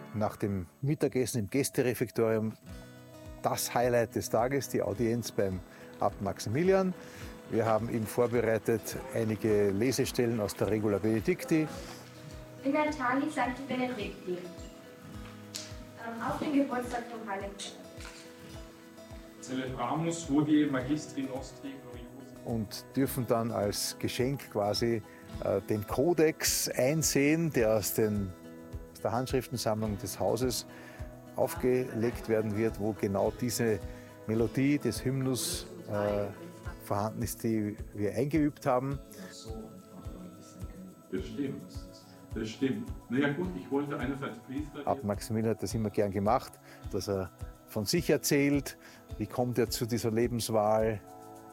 nach dem Mittagessen im Gästerefektorium das Highlight des Tages, die Audienz beim Abt Maximilian. Wir haben ihm vorbereitet einige Lesestellen aus der Regula Benedicti. In der Tagi Sancti Benedicti. Auf den Geburtstag vom Heiligen. Celebramus hodie magistri nostri gloriosi. Und dürfen dann als Geschenk quasi den Kodex einsehen, der aus der Handschriftensammlung des Hauses aufgelegt werden wird, wo genau diese Melodie des Hymnus vorhanden ist, die wir eingeübt haben. Das stimmt. Naja gut, ich wollte einerseits Priester... Abt Maximilian hat das immer gern gemacht, dass er von sich erzählt, wie kommt er zu dieser Lebenswahl.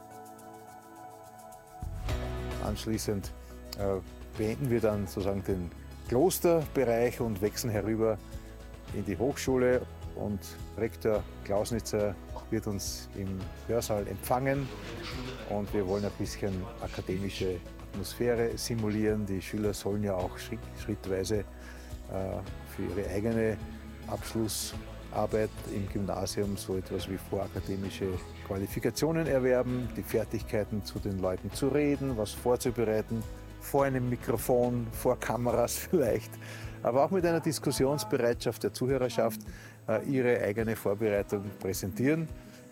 Anschließend beenden wir dann sozusagen den Klosterbereich und wechseln herüber in die Hochschule. Und Rektor Klausnitzer wird uns im Hörsaal empfangen. Und wir wollen ein bisschen akademische Atmosphäre simulieren. Die Schüler sollen ja auch schrittweise für ihre eigene Abschlussarbeit im Gymnasium so etwas wie vorakademische Qualifikationen erwerben, die Fertigkeiten zu den Leuten zu reden, was vorzubereiten, vor einem Mikrofon, vor Kameras vielleicht, aber auch mit einer Diskussionsbereitschaft der Zuhörerschaft ihre eigene Vorbereitung präsentieren.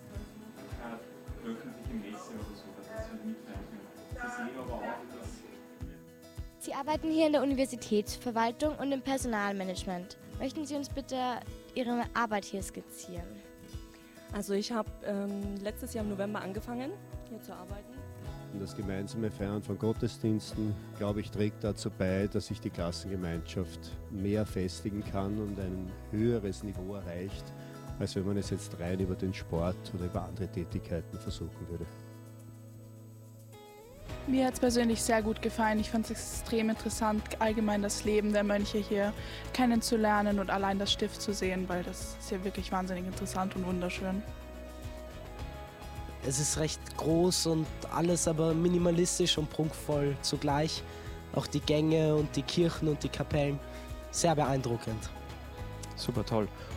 Sie arbeiten hier in der Universitätsverwaltung und im Personalmanagement. Möchten Sie uns bitte Ihre Arbeit hier skizzieren? Also ich habe letztes Jahr im November angefangen, hier zu arbeiten. Das gemeinsame Feiern von Gottesdiensten, glaube ich, trägt dazu bei, dass sich die Klassengemeinschaft mehr festigen kann und ein höheres Niveau erreicht, als wenn man es jetzt rein über den Sport oder über andere Tätigkeiten versuchen würde. Mir hat es persönlich sehr gut gefallen. Ich fand es extrem interessant, allgemein das Leben der Mönche hier kennenzulernen und allein das Stift zu sehen, weil das ist ja wirklich wahnsinnig interessant und wunderschön. Es ist recht groß und alles aber minimalistisch und prunkvoll zugleich. Auch die Gänge und die Kirchen und die Kapellen, sehr beeindruckend. Super toll.